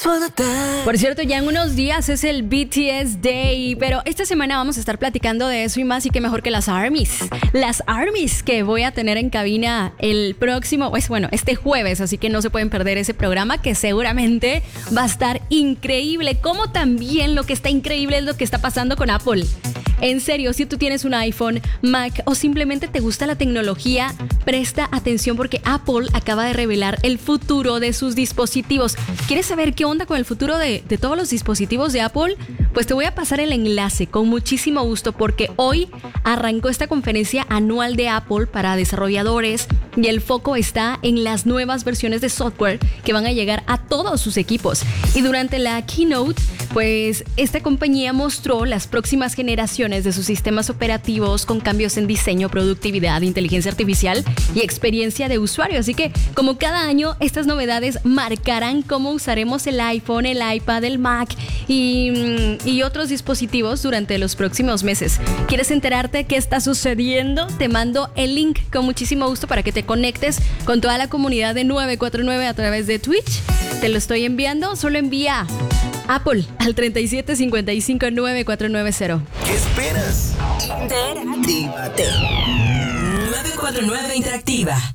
Por cierto, ya en unos días es el BTS Day, pero esta semana vamos a estar platicando de eso y más, y qué mejor que las ARMYs. Las ARMYs que voy a tener en cabina el próximo, este jueves, así que no se pueden perder ese programa que seguramente va a estar increíble. Como también lo que está increíble es lo que está pasando con Apple. En serio, si tú tienes un iPhone, Mac o simplemente te gusta la tecnología, presta atención porque Apple acaba de revelar el futuro de sus dispositivos. ¿Quieres saber qué onda con el futuro de todos los dispositivos de Apple? Pues te voy a pasar el enlace con muchísimo gusto, porque hoy arrancó esta conferencia anual de Apple para desarrolladores y el foco está en las nuevas versiones de software que van a llegar a todos sus equipos. Y durante la keynote, pues esta compañía mostró las próximas generaciones de sus sistemas operativos con cambios en diseño, productividad, inteligencia artificial y experiencia de usuario. Así que, como cada año, estas novedades marcarán cómo usaremos el iPhone, el iPad, el Mac y otros dispositivos durante los próximos meses. ¿Quieres enterarte qué está sucediendo? Te mando el link con muchísimo gusto para que te conectes con toda la comunidad de 949 a través de Twitch. Te lo estoy enviando. Solo envía Apple al 37559490. ¿Qué esperas? Interactívate. 949 Interactiva.